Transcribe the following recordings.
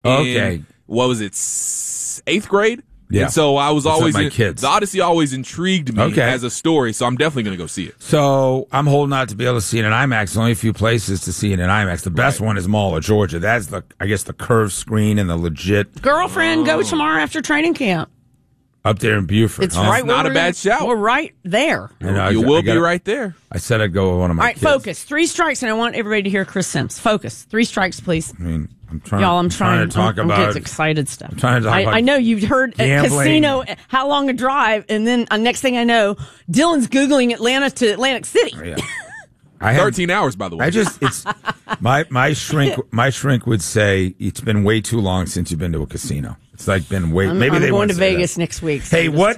in, what was it, 8th grade? Yeah. And so I was always my kids. The Odyssey always intrigued me as a story, so I'm definitely going to go see it. So I'm holding out to be able to see it in IMAX. There's only a few places to see it in IMAX. The best one is Mall of Georgia. That's the curved screen and the legit. Girlfriend, go tomorrow after training camp. Up there in Buford. It's right. Not a bad shout. We're right there. You will be right there. I said I'd go with one of my kids. All right, focus. 3 strikes, and I want everybody to hear Chris Sims. Focus. 3 strikes, please. I mean, I'm trying to talk about. I'm getting excited stuff. I'm trying to talk about. I know you've heard a casino. How long a drive? And then next thing I know, Dylan's Googling Atlanta to Atlantic City. Yeah. 13 hours, by the way. It's my shrink would say it's been way too long since you've been to a casino. It's like been way. Maybe I'm they going to say Vegas that. next week. So hey, what?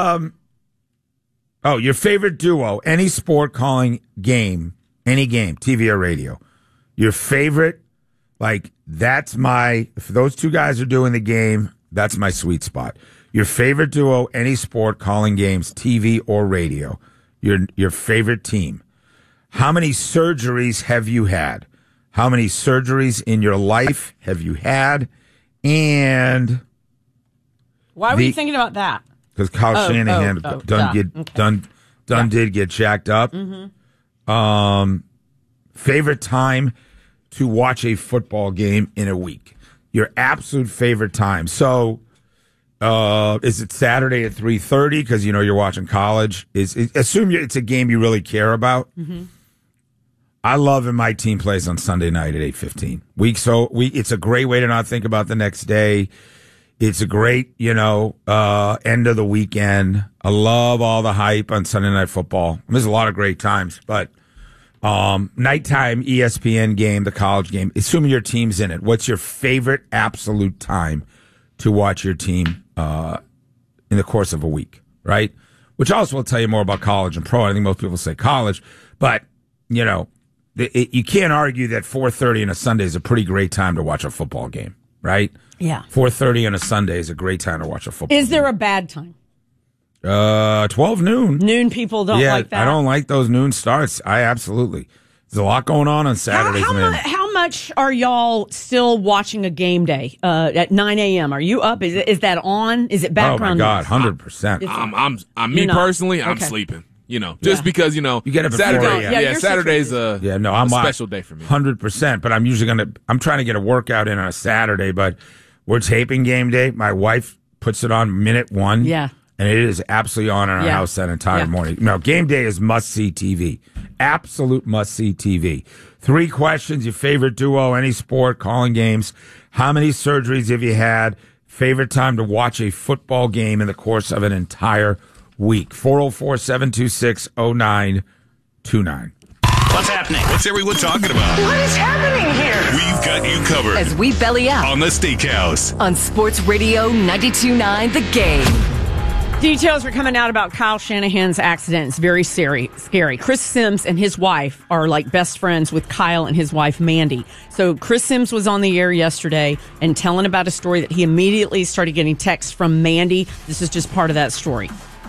Your favorite duo? Any sport calling game, any game, TV or radio. Your favorite, like that's my. If those two guys are doing the game, that's my sweet spot. Your favorite duo, any sport calling games, TV or radio. Your favorite team. How many surgeries have you had? How many surgeries in your life have you had? And why were you thinking about that? Because Kyle Shanahan did get jacked up. Mm-hmm. Favorite time to watch a football game in a week? Your absolute favorite time. So, is it Saturday at 3:30 because you're watching college? Assume it's a game you really care about. Mm-hmm. I love when my team plays on Sunday night at 8:15. It's a great way to not think about the next day. It's a great, end of the weekend. I love all the hype on Sunday Night Football. There's a lot of great times, but nighttime ESPN game, the college game. Assuming your team's in it, what's your favorite absolute time to watch your team in the course of a week, right? Which also will tell you more about college and pro. I think most people say college, but you can't argue that 4:30 on a Sunday is a pretty great time to watch a football game, right? Yeah. 4:30 on a Sunday is a great time to watch a football game. Is there a bad time? 12 noon. Noon people don't like that? I don't like those noon starts. Absolutely. There's a lot going on Saturdays, man. How much are y'all still watching a game day at 9 a.m.? Are you up? Is that on? Is it background? Oh, my God, 100%. I'm personally, I'm sleeping. Just because, you get up at Saturday. 4 Yeah, Saturday's a special day for me. 100%. But I'm usually I'm trying to get a workout in on a Saturday, but we're taping game day. My wife puts it on minute 1. Yeah. And it is absolutely on in our house that entire morning. No, game day is must-see TV. Absolute must-see TV. 3 questions, your favorite duo, any sport, calling games. How many surgeries have you had? Favorite time to watch a football game in the course of an entire week. 404-726-0929. What's happening? What's everyone talking about? What is happening here? We've got you covered. As we belly up on the Steakhouse. On Sports Radio 92.9 The Game. Details are coming out about Kyle Shanahan's accident. It's very scary. Chris Sims and his wife are like best friends with Kyle and his wife, Mandy. So Chris Sims was on the air yesterday and telling about a story that he immediately started getting texts from Mandy. This is just part of that story.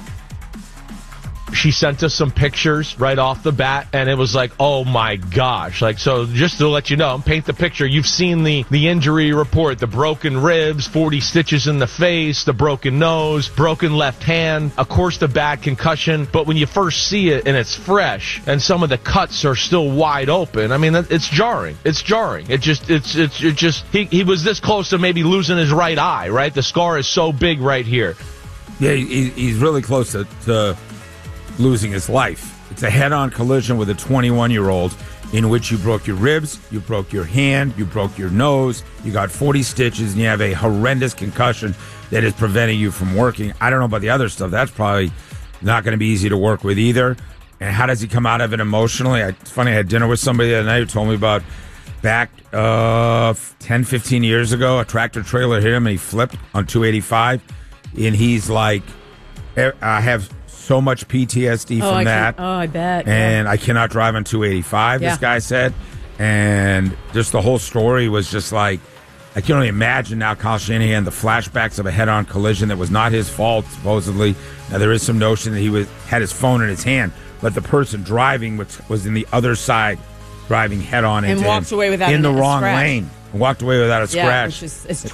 She sent us some pictures right off the bat, and it was like, oh my gosh. So just to let you know, paint the picture. You've seen the injury report, the broken ribs, 40 stitches in the face, the broken nose, broken left hand, of course the bad concussion. But when you first see it and it's fresh and some of the cuts are still wide open, I mean, it's jarring. It's jarring. He was this close to maybe losing his right eye, right? The scar is so big right here. Yeah, he's really close to losing his life. It's a head-on collision with a 21-year-old in which you broke your ribs, you broke your hand, you broke your nose, you got 40 stitches, and you have a horrendous concussion that is preventing you from working. I don't know about the other stuff. That's probably not going to be easy to work with either. And how does he come out of it emotionally? It's funny, I had dinner with somebody the other night who told me about back 10, 15 years ago, a tractor trailer hit him and he flipped on 285. And he's like, I have so much PTSD from that. I bet. And I cannot drive on 285, this guy said. And just the whole story was just like, I can only imagine now Kyle Shanahan, the flashbacks of a head-on collision that was not his fault, supposedly. Now, there is some notion that he had his phone in his hand, but the person driving was in the other side, driving head-on and into walks him away without in the wrong scratch. lane. Walked away without a Yeah, scratch. which is it's